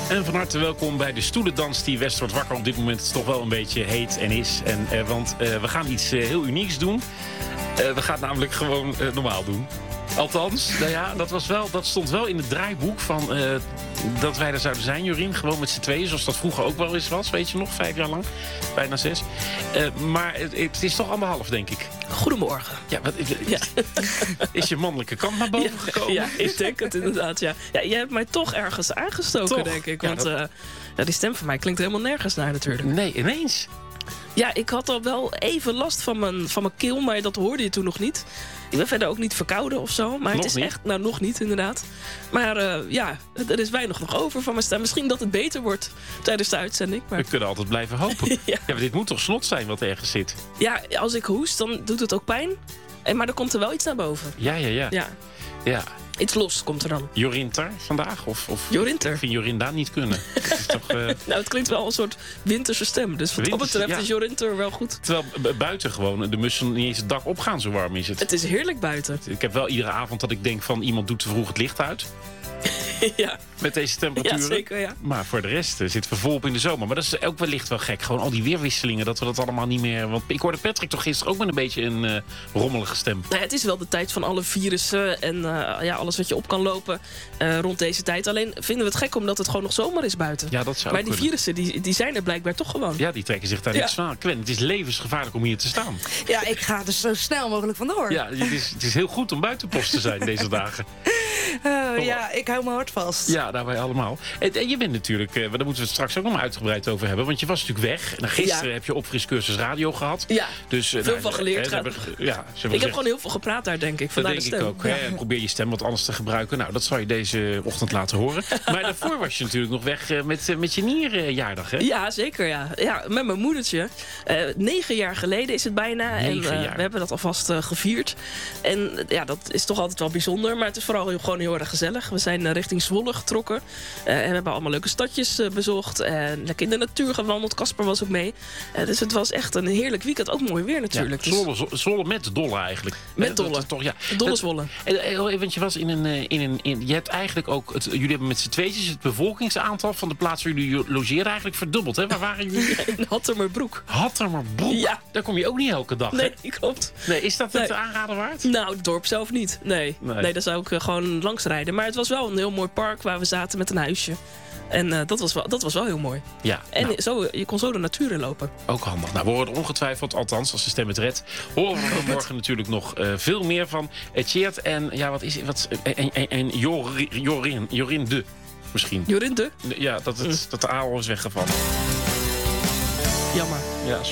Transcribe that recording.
En van harte welkom bij de stoelendans die West wordt wakker op dit moment toch wel een beetje heet en is. Want we gaan iets heel unieks doen. We gaan het namelijk gewoon normaal doen. Althans, nou ja, dat stond wel in het draaiboek van dat wij er zouden zijn, Jorien. Gewoon met z'n tweeën, zoals dat vroeger ook wel eens was. Weet je nog, 5 jaar lang. Bijna 6. Maar het is toch 1,5, denk ik. Goedemorgen. Ja, is je mannelijke kant naar boven gekomen? Ja, ik denk het inderdaad, ja. Jij hebt mij toch ergens aangestoken, denk ik. Want die stem van mij klinkt helemaal nergens naar natuurlijk. Nee, ineens. Ja, ik had al wel even last van mijn keel, maar dat hoorde je toen nog niet. Ik ben verder ook niet verkouden of zo. Maar het is echt, nog niet inderdaad. Maar er is weinig nog over van mijn stem. Misschien dat het beter wordt tijdens de uitzending. Maar... We kunnen altijd blijven hopen. Ja, maar dit moet toch snot zijn wat ergens zit? Ja, als ik hoest, dan doet het ook pijn. Maar er komt er wel iets naar boven. Ja. Iets los komt er dan. Jorinter vandaag? Of Jorinter? Ik vind Jorinda niet kunnen. Het is toch, nou, het klinkt wel een soort winterse stem. Dus wat dat betreft is Jorinter wel goed. Terwijl buiten gewoon de mussen niet eens het dak opgaan, zo warm is het. Het is heerlijk buiten. Ik heb wel iedere avond dat ik denk van iemand doet te vroeg het licht uit. Ja. Met deze temperaturen. Ja, zeker, ja. Maar voor de rest zitten we volop in de zomer. Maar dat is ook wellicht wel gek. Gewoon al die weerwisselingen, dat we dat allemaal niet meer... Want ik hoorde Patrick toch gisteren ook met een beetje een rommelige stem. Nou, het is wel de tijd van alle virussen en alles wat je op kan lopen rond deze tijd. Alleen vinden we het gek omdat het gewoon nog zomer is buiten. Ja, dat zou maar die virussen, die zijn er blijkbaar toch gewoon. Ja, die trekken zich daar niks van. Gwen, het is levensgevaarlijk om hier te staan. Ja, ik ga er zo snel mogelijk vandoor. Ja, het is heel goed om buitenpost te zijn deze dagen. Ja, ik hou mijn hart vast. Ja, daar wij allemaal. En je bent natuurlijk, daar moeten we het straks ook nog maar uitgebreid over hebben. Want je was natuurlijk weg. En gisteren heb je opfriscursus radio gehad. Ja, dus, veel van geleerd. Ik heb gewoon heel veel gepraat daar, denk ik. Dat denk ik ook. Ja. Probeer je stem wat anders te gebruiken. Nou, dat zal je deze ochtend laten horen. Maar daarvoor was je natuurlijk nog weg met je nierjaardag, hè? Ja, zeker, ja. Ja, met mijn moedertje. 9 jaar geleden is het bijna. 9 jaar. We hebben dat alvast gevierd. En ja, dat is toch altijd wel bijzonder. Maar het is vooral gewoon heel erg gezellig. We zijn richting Zwolle getrokken. En we hebben allemaal leuke stadjes bezocht. En lekker in de natuur gewandeld. Casper was ook mee. Dus het was echt een heerlijk weekend. Ook mooi weer natuurlijk. Ja, Zwolle met Dolle eigenlijk. Met Dolle. Toch, ja. Dolle Zwolle. Want je was je hebt eigenlijk ook... jullie hebben met z'n tweetjes het bevolkingsaantal van de plaats waar jullie logeren eigenlijk verdubbeld. Hè? Waar waren jullie? In Hattemerbroek. Hattemerbroek? Ja. Daar kom je ook niet elke dag, Nee, hè? klopt. Nee, is dat het aanraden waard? Nou, het dorp zelf niet. Nee, daar zou ik gewoon langs rijden. Maar het was wel een heel mooi park waar we zaten met een huisje. En dat was wel heel mooi. Ja, en je kon zo de natuur in lopen. Ook handig. Nou, we horen ongetwijfeld, althans als de stem het redt, horen we morgen natuurlijk nog veel meer van Tjeerd en Jorinde misschien. Jorinde? Ja, dat de A al is weggevallen. Jammer. Ja, sorry.